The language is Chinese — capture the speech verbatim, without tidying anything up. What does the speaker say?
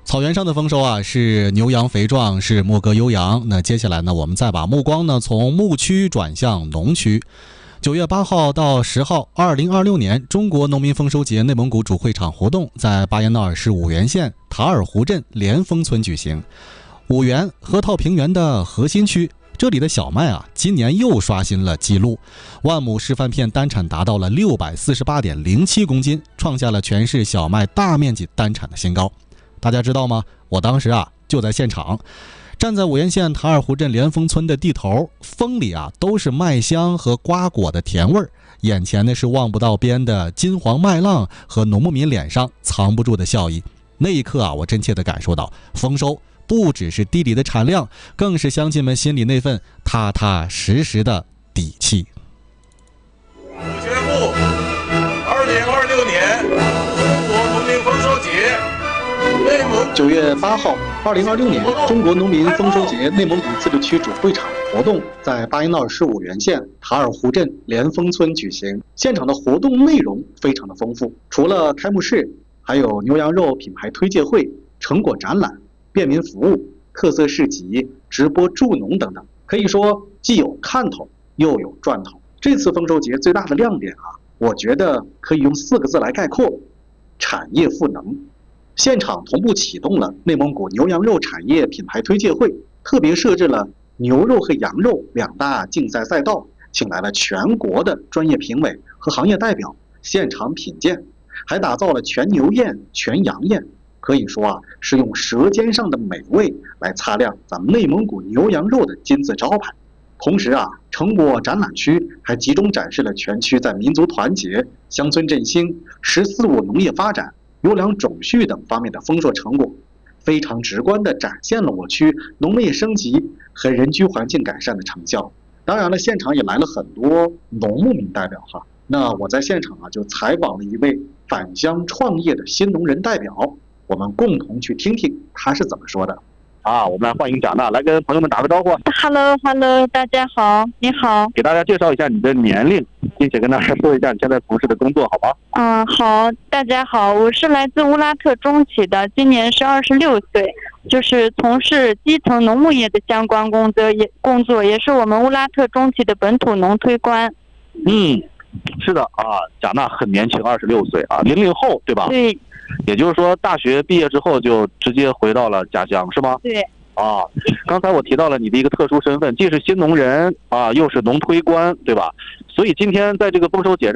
草原上的丰收啊，是牛羊肥壮，是牧歌悠扬。那接下来呢，我们再把目光呢从牧区转向农区。九月八号到十号，二零二六年中国农民丰收节内蒙古主会场活动在巴彦淖尔市五原县塔尔湖镇连峰村举行。五原河套平原的核心区，这里的小麦啊，今年又刷新了纪录，万亩示范片单产达到了六百四十八点零七公斤，创下了全市小麦大面积单产的新高。大家知道吗？我当时啊就在现场，站在五原县塔尔湖镇连峰村的地头，风里啊都是麦香和瓜果的甜味儿，眼前呢是望不到边的金黄麦浪和农牧民脸上藏不住的笑意。那一刻啊，我真切地感受到，丰收不只是地里的产量，更是乡亲们心里那份踏踏实实的底气。 宣布，二零二六年中国农民丰收节。 九月八号，二零二六年中国农民丰收节内蒙古自治区主会场活动在巴彦淖尔市五原县塔尔湖镇连峰村举行。现场的活动内容非常的丰富，除了开幕式，还有牛羊肉品牌推介会、成果展览、便民服务、特色市集、直播助农等等，可以说既有看头又有赚头。这次丰收节最大的亮点啊，我觉得可以用四个字来概括：产业赋能。现场同步启动了内蒙古牛羊肉产业品牌推介会，特别设置了牛肉和羊肉两大竞赛赛道，请来了全国的专业评委和行业代表现场品鉴，还打造了全牛宴、全羊宴，可以说啊是用舌尖上的美味来擦亮咱们内蒙古牛羊肉的金字招牌。同时啊，成果展览区还集中展示了全区在民族团结、乡村振兴、十四五农业发展、优良种畜等方面的丰硕成果，非常直观地展现了我区农业升级和人居环境改善的成效。当然了，现场也来了很多农牧民代表哈。那我在现场啊就采访了一位返乡创业的新农人代表，我们共同去听听他是怎么说的。 啊，我们来欢迎贾娜，来跟朋友们打个招呼。 Hello Hello， 大家好，你好。 给大家介绍一下你的年龄，并且跟大家说一下你现在从事的工作，好吗？ 嗯，好，大家好，我是来自乌拉特中旗的，今年是二十六岁，就是从事基层农牧业的相关工作，也工作也是我们乌拉特中旗的本土农推官。 嗯，是的啊，贾娜很年轻，二十六岁啊，零零后对吧？ 对。 也就是说，大学毕业之后就直接回到了家乡，是吗？ 对。 啊，刚才我提到了你的一个特殊身份，既是新农人啊，又是农推官，对吧？所以今天在这个丰收节